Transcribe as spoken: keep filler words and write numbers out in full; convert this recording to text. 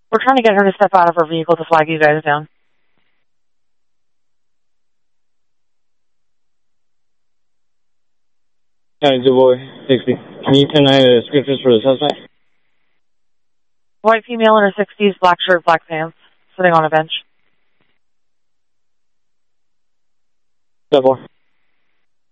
We're trying to get her to step out of her vehicle to flag you guys down. County DuBois, sixty. Can you send out the descriptions for the suspect? White female in her sixties, black shirt, black pants, sitting on a bench. Step four.